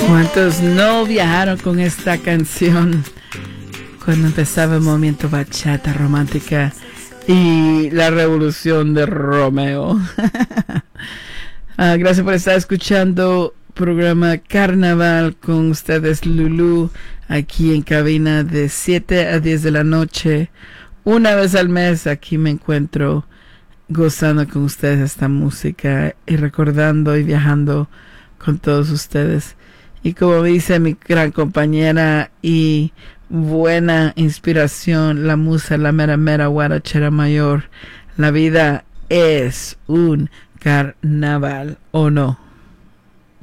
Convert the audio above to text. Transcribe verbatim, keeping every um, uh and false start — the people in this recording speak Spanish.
¿Cuántos no viajaron con esta canción cuando empezaba el movimiento bachata romántica y la revolución de Romeo? Ah, gracias por estar escuchando programa Carnaval con ustedes, Lulú, aquí en cabina de siete a diez de la noche. Una vez al mes aquí me encuentro gozando con ustedes esta música y recordando y viajando con todos ustedes. Y como dice mi gran compañera y buena inspiración, la musa, la mera mera guarachera mayor, la vida es un carnaval, ¿o no?